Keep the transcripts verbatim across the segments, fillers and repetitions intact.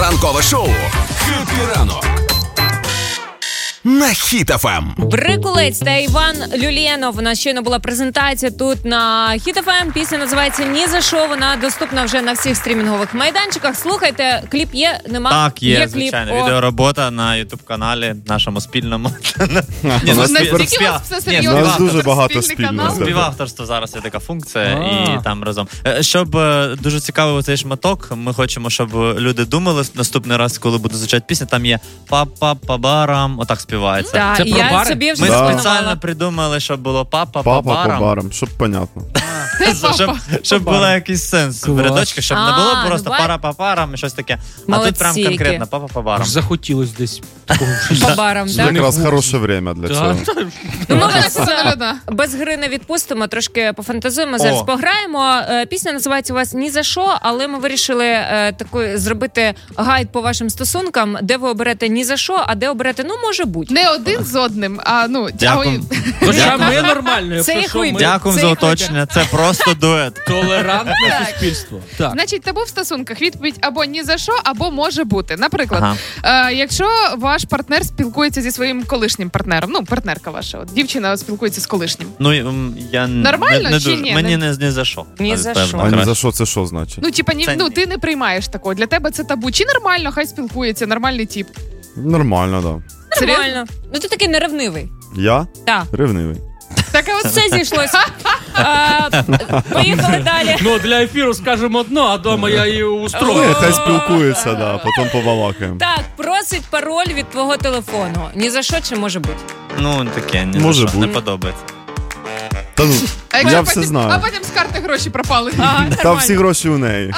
Ранкове шоу «Хеппі ранок» на Хіт еф ем. Брикулець та Іван Люленов. У нас щойно була презентація тут на Хіт еф ем. Пісня називається «Ні за що». Вона доступна вже на всіх стрімінгових майданчиках. Слухайте, кліп є? Нема? Так, є, є звичайно. кліп. Відеоробота на ютуб-каналі нашому спільному. Ні, ну стільки у вас все серйозно. У нас дуже багато спільного. Співавторство зараз є така функція, і там разом. Щоб дуже цікавий цей шматок, ми хочемо, щоб люди думали наступний раз, коли буде звучати пісня, там є па-па-па-барам, отак співається. Да, це про я бари? собі вже Ми запланувала. спеціально придумали, щоб було папа, Папа по барам. по барам, щоб понятно. Щоб, щоб був якийсь сенс в рядочках, щоб не було просто пара по парам і щось таке. А тут прям Молодці, конкретно папа по барам. Аж захотілось десь такого. По барам, Це так? якраз хороше время для цього. Ну, ми вас е, без гри не відпустимо, трошки пофантазуємо, зараз О. пограємо. Е, Пісня називається у вас «Ні за що», але ми вирішили е, таку, зробити гайд по вашим стосункам, де ви оберете «Ні за що», а де оберете «Ну, може бути». Не один з одним, а ну Дякую. Хоча ми нормально, Це якщо їх що, вибір. ми Дякую Це за їх уточнення. Це просто дует. толерантне суспільство. Так. Значить, табу в стосунках відповідь або ні за що, або може бути. Наприклад, Ага. е, якщо ваш партнер спілкується зі своїм колишнім партнером, ну партнерка ваша, от, дівчина спілкується з колишнім. Ну, м, я н- Нормально не, не чи дуже. ні? Мені не, не за що. Ні за Певно, що. А ні краще. за що це що значить? Ну, типа, ні, Це ну ні. ти не приймаєш такого. Для тебе це табу. Чи нормально, хай спілкується, нормальний тип. Нормально, да. Нормально. Ну, ти такий неревнивий. Я Так. ревнивий. Так, а от Все зійшлося. А, Поїхали далі. Ну, для ефіру скажемо одно, а дома я її Ой, устрою. хай спілкується, да, потім побалакаємо. Так, просить пароль від твого телефону. Ні за що чи може бути? Ну, таке, ні Може за що. бути. Не подобається. Та ну, а якщо я потім, все знаю. А потім з карти гроші пропали. Ага, Та нормально. всі гроші у неї.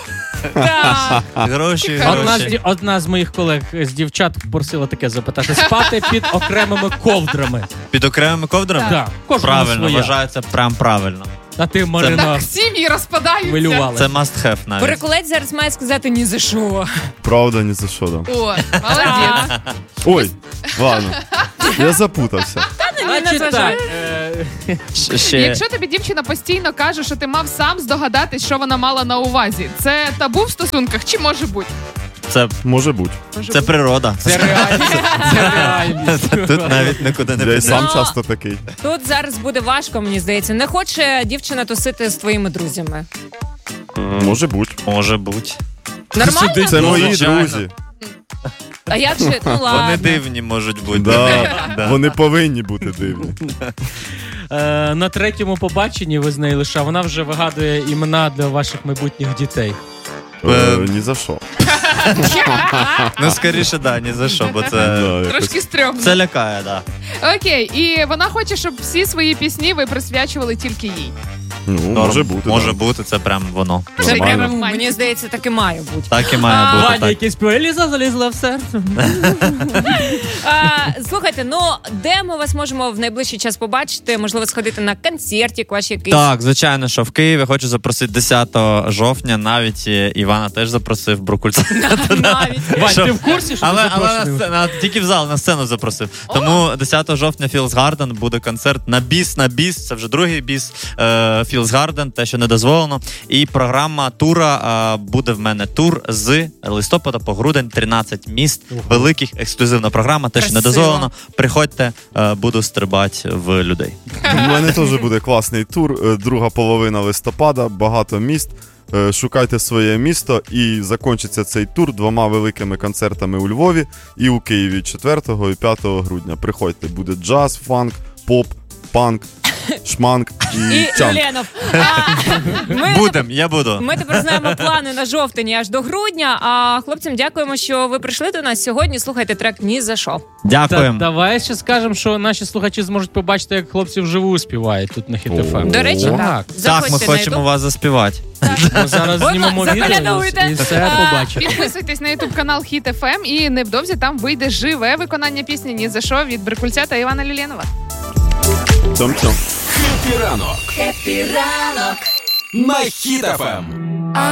Так. Гроші, Одна з, гроші. ді- одна з моїх колег з дівчат просила таке запитати. Спати під окремими ковдрами. Під окремими ковдрами? Так, кожному Правильно, своя. вважається прям правильно. А ти, Марина, Так, сім'ї розпадаються. хвилювалася. Це must have навіть. Перекулець зараз має сказати «ні за що». Правда, ні за що, да. О, молодець. Ой, ладно. Я запутався. Значить так, е, Щ- Ще... Якщо тобі дівчина постійно каже, що ти мав сам здогадатись, що вона мала на увазі, це табу в стосунках чи може бути? Це, Може бути. Може це бути. природа. це реальність. Це реальність. Тут навіть нікуди не Я і сам Ну, часто такий. Тут зараз буде важко, мені здається. Не хоче дівчина тусити з твоїми друзями. Може бути. Може бути. Нормально? Це мої звичайно. друзі. А як же? Ну Вони ладно. дивні можуть бути. Да. Да. Вони повинні бути дивні. Е, На третьому побаченні ви з нею лише, вона вже вигадує імена для ваших майбутніх дітей. Е, Ні за що. Ну, скоріше, да, ні за що, бо це... Да, якось. Трошки стрьомно. Це лякає, да. Окей, і вона хоче, щоб всі свої пісні ви присвячували тільки їй. Ну, Норм. може бути. Може да. бути, це прям воно. Це Нормально. прямо, мені здається, так і має бути. Так і має А, бути. Ваня, Так. якийсь співає, Ліза залізла в серце. А, слухайте, ну де ми вас можемо в найближчий час побачити? Можливо, сходити на концертик ваш якийсь? Так, звичайно, що в Києві хочу запросити десятого жовтня, навіть е, Івана теж запросив Брукульця. Навіть. Вань, Що? ти в курсі, що ти Але, але на запрошений? сцену, на- тільки в зал, на сцену запросив. Тому десятого жовтня Філс Гарден буде концерт на біс, на біс. Це вже другий біс е, Філс Гарден, те, що не дозволено. І програма тура е, буде в мене тур з листопада по грудень, тринадцять міст, великих, ексклюзивна програма, те, що не Красиво. дозволено. Приходьте, е, буду стрибати в людей. У мене теж буде класний тур. Е, Друга половина листопада, багато міст. Е, Шукайте своє місто, і закінчиться цей тур двома великими концертами у Львові і у Києві четвертого і п'ятого грудня. Приходьте, буде джаз, фанк, поп, панк, шманк і, І чанк. Люленов. А, ми, Будем, я буду. ми тепер знаємо плани на жовтень аж до грудня. А хлопцям дякуємо, що ви прийшли до нас сьогодні. Слухайте трек «Ні за що». Та, Дякуємо. давай ще скажемо, що наші слухачі зможуть побачити, як хлопці вживу співають тут на Хіт еф ем. До речі, О. так. Так, Заходьте ми на хочемо YouTube. вас заспівати. Ми зараз Будь знімемо ласка, відео заколядуйте. і все А, побачите. Підписуйтесь на ютуб канал Хіт еф ем, і невдовзі там вийде живе виконання пісні «Ні за що» від Брикульця та Івана Люленова. Цьом-цьом. Хеппі ранок. Хеппі ранок. На Хіт еф ем.